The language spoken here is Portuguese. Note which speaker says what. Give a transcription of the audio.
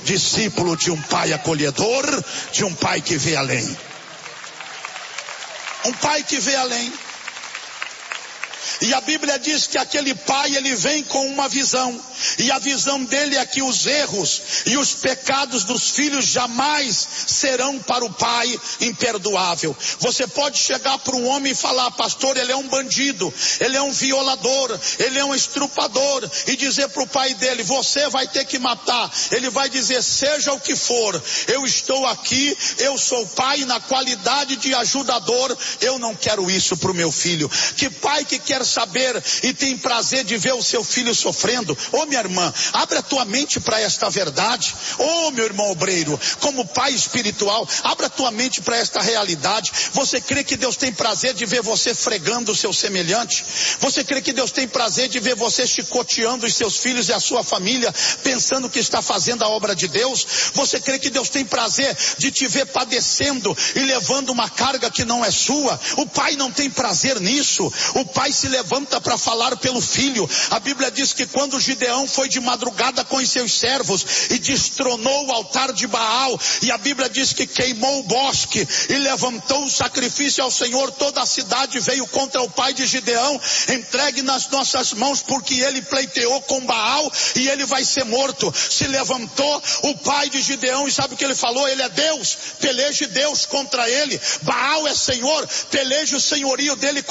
Speaker 1: discípulo de um pai acolhedor, de um pai que vê além. Um pai que vê além. E a Bíblia diz que aquele pai, ele vem com uma visão. E a visão dele é que os erros e os pecados dos filhos jamais serão para o pai imperdoável. Você pode chegar para um homem e falar: pastor, ele é um bandido, ele é um violador, ele é um estrupador, e dizer para o pai dele: você vai ter que matar. Ele vai dizer: seja o que for, eu estou aqui, eu sou pai na qualidade de ajudador, eu não quero isso para o meu filho. Que pai que quer saber e tem prazer de ver o seu filho sofrendo? Ô minha irmã, abre a tua mente para esta verdade. Ô meu irmão obreiro, como pai espiritual, abre a tua mente para esta realidade. Você crê que Deus tem prazer de ver você fregando o seu semelhante? Você crê que Deus tem prazer de ver você chicoteando os seus filhos e a sua família, pensando que está fazendo a obra de Deus? Você crê que Deus tem prazer de te ver padecendo e levando uma carga que não é sua? O pai não tem prazer nisso. O pai se levanta para falar pelo filho. A Bíblia diz que quando Gideão foi de madrugada com os seus servos e destronou o altar de Baal, e a Bíblia diz que queimou o bosque e levantou o sacrifício ao Senhor, toda a cidade veio contra o pai de Gideão: entregue nas nossas mãos, porque ele pleiteou com Baal e ele vai ser morto. Se levantou o pai de Gideão e sabe o que ele falou? Ele é Deus, peleje Deus contra ele. Baal é Senhor, peleje o senhorio dele